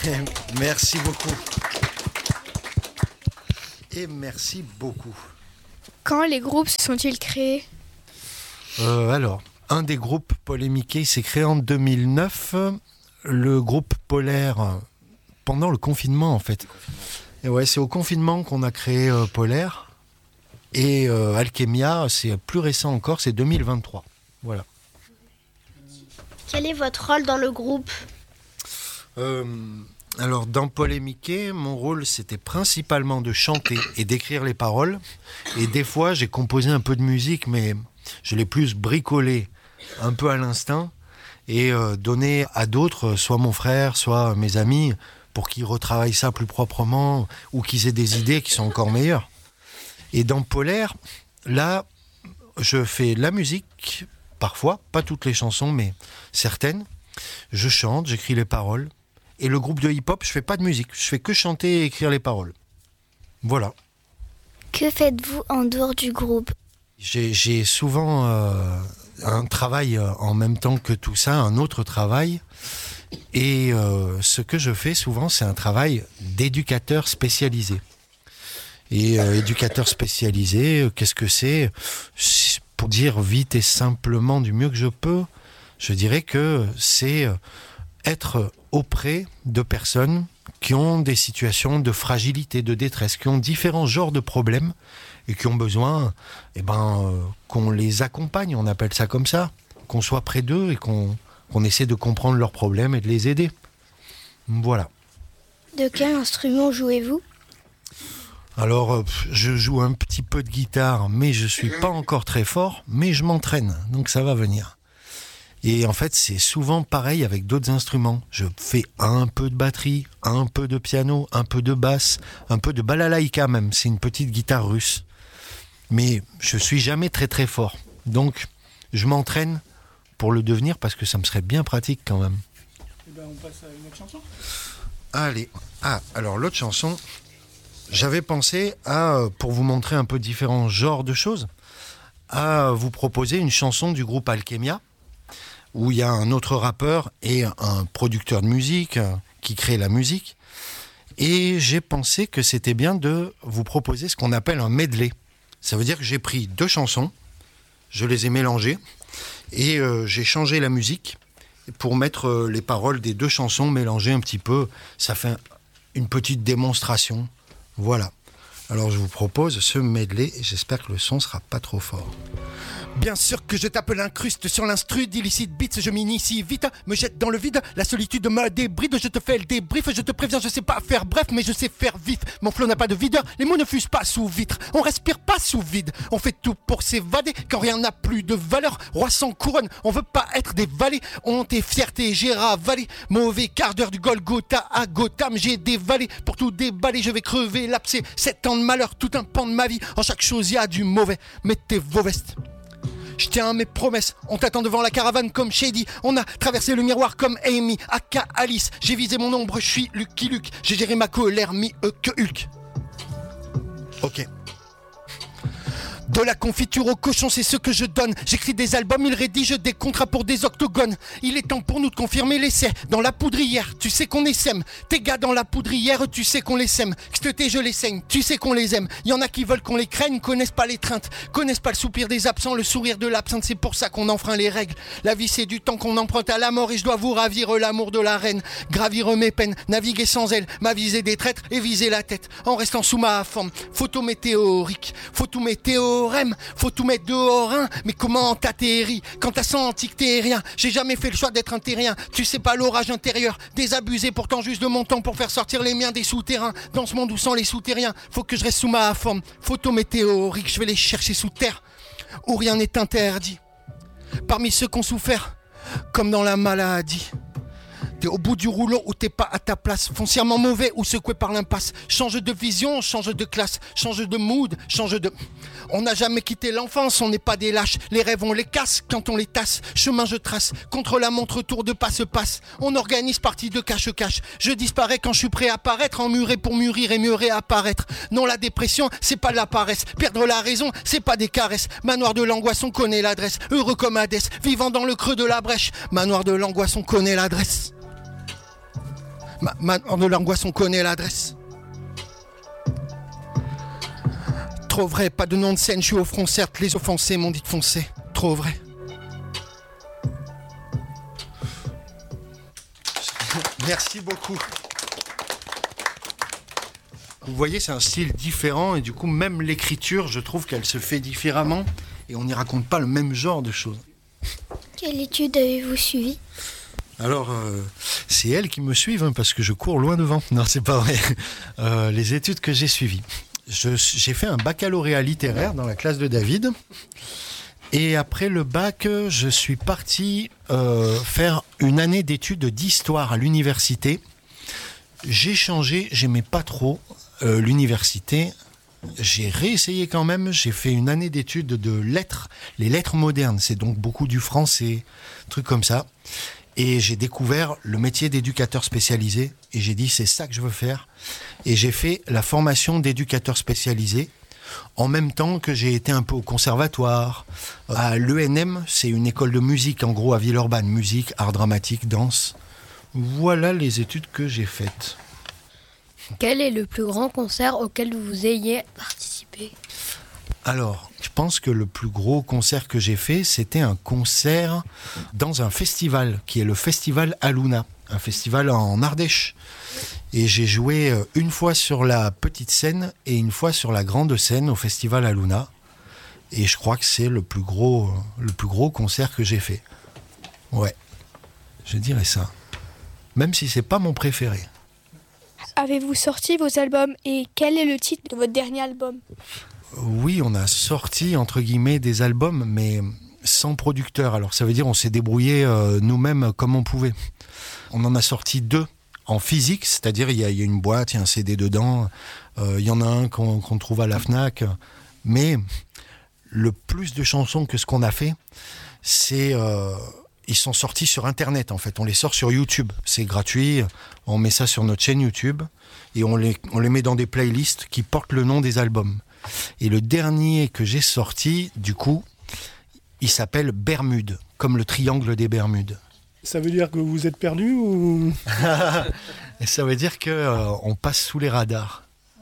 Merci beaucoup. Et merci beaucoup. Quand les groupes sont-ils créés ? Alors, un des groupes Paul et Mickey s'est créé en 2009. Le groupe Polaire, pendant le confinement en fait. Et ouais, c'est au confinement qu'on a créé Polaire. Et Alchemia, c'est plus récent encore, c'est 2023. Voilà. Quel est votre rôle dans le groupe ? Alors, dans Paul et Mickey, mon rôle, c'était principalement de chanter et d'écrire les paroles. Et des fois, j'ai composé un peu de musique, mais je l'ai plus bricolé un peu à l'instinct et donné à d'autres, soit mon frère, soit mes amis, pour qu'ils retravaillent ça plus proprement ou qu'ils aient des idées qui sont encore meilleures. Et dans Polaire, là, je fais la musique, parfois, pas toutes les chansons, mais certaines. Je chante, j'écris les paroles. Et le groupe de hip-hop, je fais pas de musique, je fais que chanter et écrire les paroles. Voilà. Que faites-vous en dehors du groupe ? J'ai souvent un travail en même temps que tout ça, un autre travail. Et ce que je fais souvent, c'est un travail d'éducateur spécialisé. Et éducateur spécialisé, qu'est-ce que c'est ? Pour dire vite et simplement du mieux que je peux, je dirais que c'est être auprès de personnes qui ont des situations de fragilité, de détresse, qui ont différents genres de problèmes et qui ont besoin qu'on les accompagne, on appelle ça comme ça, qu'on soit près d'eux et qu'on essaie de comprendre leurs problèmes et de les aider. Voilà. De quel instrument jouez-vous ? Alors, je joue un petit peu de guitare, mais je suis pas encore très fort, mais je m'entraîne, donc ça va venir. Et en fait, c'est souvent pareil avec d'autres instruments. Je fais un peu de batterie, un peu de piano, un peu de basse, un peu de balalaïka même. C'est une petite guitare russe. Mais je suis jamais très très fort. Donc, je m'entraîne pour le devenir parce que ça me serait bien pratique quand même. Et ben, on passe à une autre chanson. Allez. Alors l'autre chanson, j'avais pensé à, pour vous montrer un peu différents genres de choses, à vous proposer une chanson du groupe Alchemia, où il y a un autre rappeur et un producteur de musique qui crée la musique. Et j'ai pensé que c'était bien de vous proposer ce qu'on appelle un medley. Ça veut dire que j'ai pris 2 chansons, je les ai mélangées, et j'ai changé la musique pour mettre les paroles des 2 chansons mélangées un petit peu. Ça fait une petite démonstration. Voilà. Alors je vous propose ce medley et j'espère que le son sera pas trop fort. Bien sûr que je tape l'incruste sur l'instru d'illicite beats, je m'initie vite, me jette dans le vide, la solitude me débride, je te fais le débrief, je te préviens, je sais pas faire bref, mais je sais faire vif, mon flow n'a pas de videur, les mots ne fusent pas sous vitre, on respire pas sous vide, on fait tout pour s'évader, quand rien n'a plus de valeur, roi sans couronne, on veut pas être des valets, honte et fierté, j'ai ravalé, mauvais quart d'heure du Golgotha à Gotham, j'ai dévalé, pour tout déballer, je vais crever l'abcès, 7 ans de malheur, tout un pan de ma vie, en chaque chose y a du mauvais, mettez vos vestes. Je tiens à mes promesses, on t'attend devant la caravane comme Shady. On a traversé le miroir comme Amy, aka Alice. J'ai visé mon ombre, je suis Lucky Luke. J'ai géré ma colère, que Hulk. Ok. De la confiture au cochon, c'est ce que je donne. J'écris des albums, il rédige des contrats pour des octogones. Il est temps pour nous de confirmer l'essai. Dans la poudrière, tu sais qu'on essaime. Tes gars dans la poudrière, tu sais qu'on les sème. Xteté, je les saigne, tu sais qu'on les aime. Y en a qui veulent qu'on les craigne, connaissent pas l'étreinte, connaissent pas le soupir des absents, le sourire de l'absinthe. C'est pour ça qu'on enfreint les règles. La vie, c'est du temps qu'on emprunte à la mort et je dois vous ravir l'amour de la reine. Gravir mes peines, naviguer sans elle, m'aviser des traîtres et viser la tête. En restant sous ma forme, photo météorique, photo météorique. Faut tout mettre dehors, hein. Mais comment t'atterris quand t'as senti que t'es rien? J'ai jamais fait le choix d'être un terrien. Tu sais pas l'orage intérieur, désabusé pourtant juste de mon temps pour faire sortir les miens des souterrains. Dans ce monde où sans les souterrains, faut que je reste sous ma forme. Photo météorique, je vais les chercher sous terre, où rien n'est interdit. Parmi ceux qui ont souffert, comme dans la maladie. T'es au bout du rouleau ou t'es pas à ta place, foncièrement mauvais ou secoué par l'impasse. Change de vision, change de classe, change de mood, change de... On n'a jamais quitté l'enfance, on n'est pas des lâches. Les rêves on les casse quand on les tasse. Chemin je trace, contre la montre tour de passe-passe. On organise partie de cache-cache. Je disparais quand je suis prêt à paraître, emmuré pour mûrir et mieux réapparaître. Non, la dépression, c'est pas de la paresse. Perdre la raison, c'est pas des caresses. Manoir de l'angoisse, on connaît l'adresse. Heureux comme Hadès, vivant dans le creux de la brèche. Manoir de l'angoisse, on connaît l'adresse. Hors de l'angoisse, on connaît l'adresse. Trop vrai, pas de nom de scène, je suis au front, certes, les offensés m'ont dit de foncer. Trop vrai. Merci beaucoup. Vous voyez, c'est un style différent et du coup, même l'écriture, je trouve qu'elle se fait différemment et on n'y raconte pas le même genre de choses. Quelle étude avez-vous suivi? Alors, c'est elles qui me suivent hein, parce que je cours loin devant. Non, c'est pas vrai. Les études que j'ai suivies. J'ai fait un baccalauréat littéraire dans la classe de David. Et après le bac, je suis parti faire une année d'études d'histoire à l'université. J'ai changé, j'aimais pas trop l'université. J'ai réessayé quand même, j'ai fait une année d'études de lettres, les lettres modernes, c'est donc beaucoup du français, trucs comme ça. Et j'ai découvert le métier d'éducateur spécialisé et j'ai dit c'est ça que je veux faire. Et j'ai fait la formation d'éducateur spécialisé en même temps que j'ai été un peu au conservatoire. À l'ENM, c'est une école de musique en gros à Villeurbanne, musique, art dramatique, danse. Voilà les études que j'ai faites. Quel est le plus grand concert auquel vous ayez participé? Alors, je pense que le plus gros concert que j'ai fait, c'était un concert dans un festival, qui est le festival Aluna, un festival en Ardèche. Et j'ai joué une fois sur la petite scène et une fois sur la grande scène au festival Aluna. Et je crois que c'est le plus gros concert que j'ai fait. Ouais, je dirais ça. Même si c'est pas mon préféré. Avez-vous sorti vos albums et quel est le titre de votre dernier album? Oui, on a sorti, entre guillemets, des albums, mais sans producteur. Alors ça veut dire on s'est débrouillé nous-mêmes comme on pouvait. On en a sorti 2 en physique, c'est-à-dire il y a une boîte, il y a un CD dedans, il y en a un qu'on trouve à la FNAC. Mais le plus de chansons que ce qu'on a fait, c'est... ils sont sortis sur Internet, en fait. On les sort sur YouTube. C'est gratuit. On met ça sur notre chaîne YouTube et on les met dans des playlists qui portent le nom des albums. Et le dernier que j'ai sorti, du coup, il s'appelle Bermude, comme le triangle des Bermudes. Ça veut dire que vous êtes perdu ou... Et ça veut dire qu'on passe sous les radars.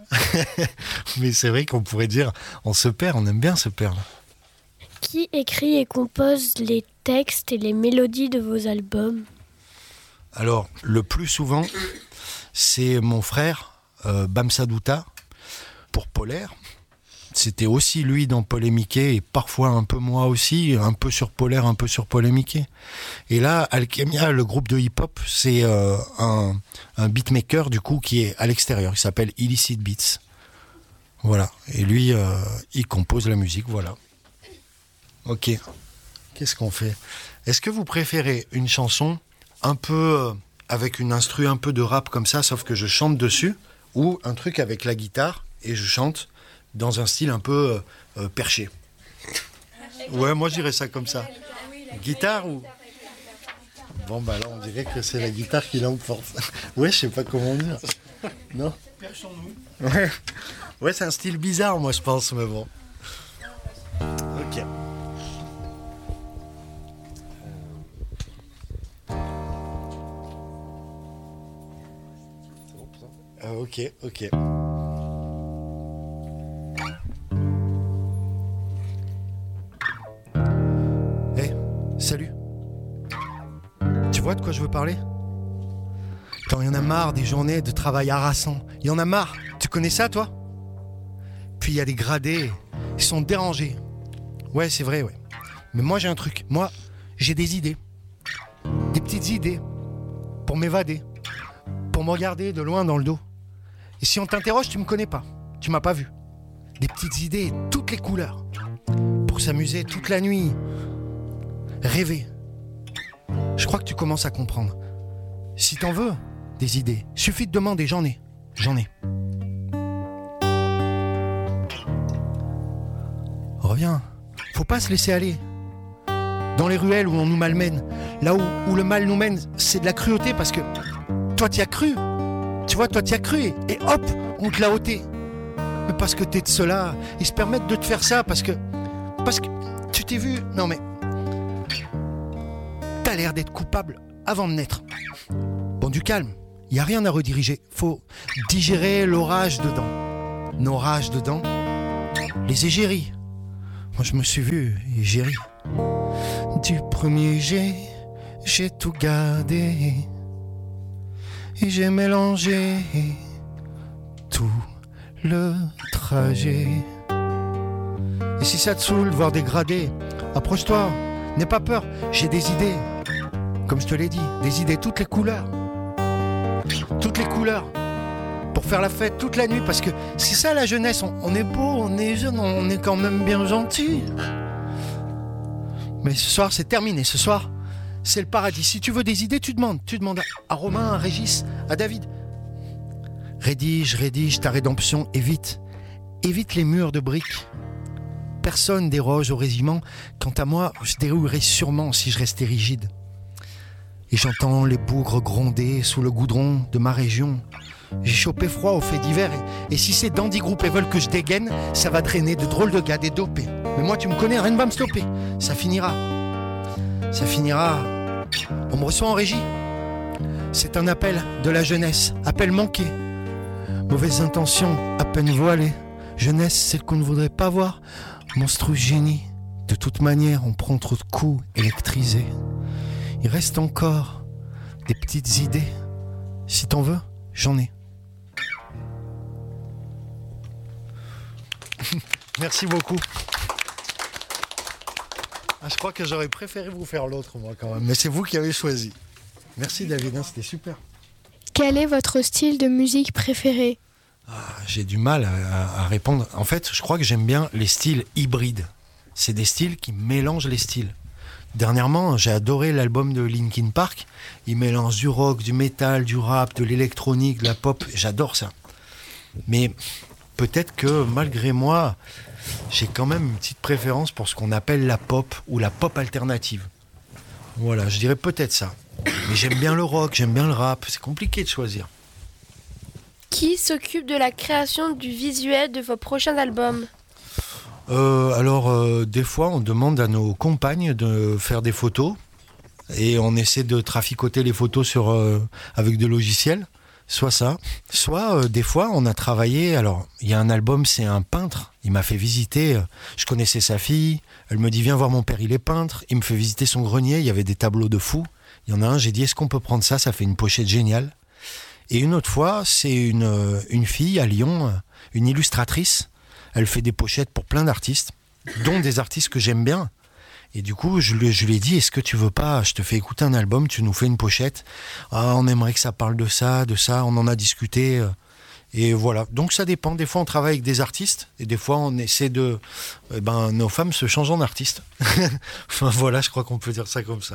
Mais c'est vrai qu'on pourrait dire, on se perd, on aime bien se perdre. Qui écrit et compose les textes et les mélodies de vos albums? Alors, le plus souvent, c'est mon frère, Bamsadouta, pour Polaire. C'était aussi lui dans Polémiqué et parfois un peu moi aussi, un peu sur Polaire, un peu sur Polémiqué. Et là, Alchemia, le groupe de hip-hop, c'est un beatmaker du coup qui est à l'extérieur. Il s'appelle Illicit Beats. Voilà. Et lui, il compose la musique, voilà. Ok. Qu'est-ce qu'on fait? Est-ce que vous préférez une chanson un peu avec une instru un peu de rap comme ça, sauf que je chante dessus, ou un truc avec la guitare et je chante dans un style un peu perché? Ouais, moi je dirais ça comme ça. Guitare ou... Bon bah là on dirait que c'est la guitare qui l'emporte. Ouais, je sais pas comment dire. Non? Perchons-nous. Ouais, c'est un style bizarre moi je pense, mais bon. Ok. Ok. Salut. Tu vois de quoi je veux parler? Quand il y en a marre des journées de travail harassant. Il y en a marre. Tu connais ça, toi? Puis il y a des gradés. Ils sont dérangés. Ouais, c'est vrai, ouais. Mais moi, j'ai un truc. Moi, j'ai des idées. Des petites idées. Pour m'évader. Pour me regarder de loin dans le dos. Et si on t'interroge, tu me connais pas. Tu m'as pas vu. Des petites idées, toutes les couleurs. Pour s'amuser toute la nuit. Rêver. Je crois que tu commences à comprendre. Si t'en veux, des idées, suffit de demander, j'en ai. Reviens, faut pas se laisser aller. Dans les ruelles où on nous malmène, là où le mal nous mène, c'est de la cruauté parce que toi t'y as cru. Tu vois, toi t'y as cru et hop, on te l'a ôté. Mais parce que t'es de cela, ils se permettent de te faire ça parce que tu t'es vu. Non mais t'as l'air d'être coupable avant de naître. Bon, du calme, Il n'y a rien à rediriger. Faut digérer l'orage dedans. Nos rages dedans, les égéries. Moi, je me suis vu égérie. Du premier jet, j'ai tout gardé. Et j'ai mélangé tout le trajet. Et si ça te saoule, voire dégradé, approche-toi, n'aie pas peur, j'ai des idées. Comme je te l'ai dit, des idées, toutes les couleurs. Toutes les couleurs. Pour faire la fête toute la nuit, parce que c'est ça la jeunesse, on est beau, on est jeune, on est quand même bien gentil. Mais ce soir, c'est terminé, ce soir, c'est le paradis. Si tu veux des idées, tu demandes à Romain, à Régis, à David. Rédige ta rédemption, évite les murs de briques. Personne déroge au régiment. Quant à moi, je dérouillerai sûrement si je restais rigide. Et j'entends les bougres gronder sous le goudron de ma région. J'ai chopé froid au fait divers et si ces dandy groupes veulent que je dégaine, ça va traîner de drôles de gars, des dopés. Mais moi, tu me connais, rien ne va me stopper. Ça finira. On me reçoit en régie. C'est un appel de la jeunesse, appel manqué. Mauvaises intentions, à peine voilées. Jeunesse, celle qu'on ne voudrait pas voir. Monstrueux génie. De toute manière, on prend trop de coups électrisés. Il reste encore des petites idées. Si t'en veux, j'en ai. Merci beaucoup. Je crois que j'aurais préféré vous faire l'autre, moi, quand même. Mais c'est vous qui avez choisi. Merci, David, c'était super. Quel est votre style de musique préféré ? J'ai du mal à répondre. En fait, je crois que j'aime bien les styles hybrides. C'est des styles qui mélangent les styles. Dernièrement, j'ai adoré l'album de Linkin Park. Il mélange du rock, du métal, du rap, de l'électronique, de la pop. J'adore ça. Mais peut-être que malgré moi, j'ai quand même une petite préférence pour ce qu'on appelle la pop ou la pop alternative. Voilà, je dirais peut-être ça. Mais j'aime bien le rock, j'aime bien le rap. C'est compliqué de choisir. Qui s'occupe de la création du visuel de vos prochains albums ? Des fois, on demande à nos compagnes de faire des photos et on essaie de traficoter les photos avec des logiciels. Soit ça, soit des fois, on a travaillé. Alors, il y a un album, c'est un peintre. Il m'a fait visiter. Je connaissais sa fille. Elle me dit, viens voir mon père, il est peintre. Il me fait visiter son grenier. Il y avait des tableaux de fous. Il y en a un, j'ai dit, est-ce qu'on peut prendre ça ? Ça fait une pochette géniale. Et une autre fois, c'est une fille à Lyon, une illustratrice. Elle fait des pochettes pour plein d'artistes, dont des artistes que j'aime bien. Et du coup, je lui ai dit, est-ce que tu veux pas, je te fais écouter un album, tu nous fais une pochette. On aimerait que ça parle de ça, on en a discuté. Et voilà. Donc ça dépend. Des fois, on travaille avec des artistes et des fois, on essaie nos femmes se changent en artistes. Enfin, voilà, je crois qu'on peut dire ça comme ça.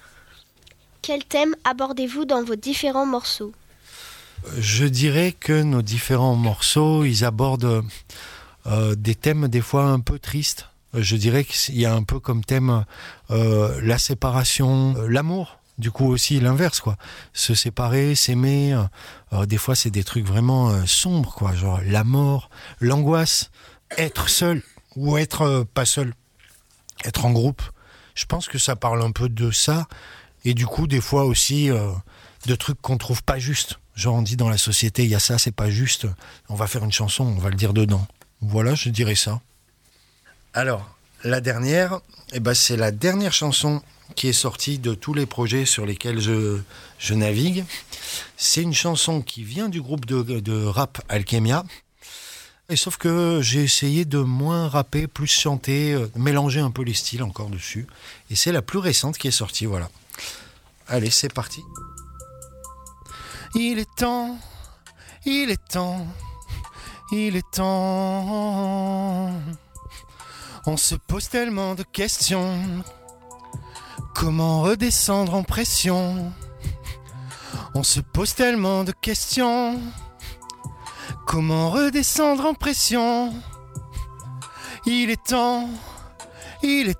Quel thème abordez-vous dans vos différents morceaux ? Je dirais que nos différents morceaux, ils abordent des thèmes des fois un peu tristes. Je dirais qu'il y a un peu comme thème la séparation, l'amour. Du coup aussi l'inverse, quoi. Se séparer, s'aimer. Des fois c'est des trucs vraiment sombres, quoi. Genre la mort, l'angoisse, être seul ou être pas seul, être en groupe. Je pense que ça parle un peu de ça. Et du coup des fois aussi de trucs qu'on trouve pas justes. Genre on dit dans la société il y a ça, c'est pas juste. On va faire une chanson, on va le dire dedans. Voilà, je dirais ça. Alors, la dernière, c'est la dernière chanson qui est sortie de tous les projets sur lesquels je navigue. C'est une chanson qui vient du groupe de rap Alchemia. Et sauf que j'ai essayé de moins rapper, plus chanter, mélanger un peu les styles encore dessus. Et c'est la plus récente qui est sortie, voilà. Allez, c'est parti. Il est temps, il est temps, il est temps. On se pose tellement de questions. Comment redescendre en pression ? On se pose tellement de questions. Comment redescendre en pression ? Il est temps